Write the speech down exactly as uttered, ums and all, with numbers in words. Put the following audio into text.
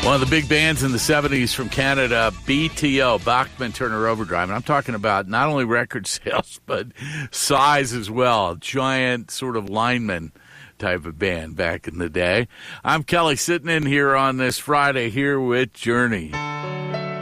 One of the big bands in the seventies from Canada, B T O, Bachman Turner Overdrive. And I'm talking about not only record sales, but size as well. Giant sort of lineman type of band back in the day. I'm Kelly, sitting in here on this Friday here with Journey.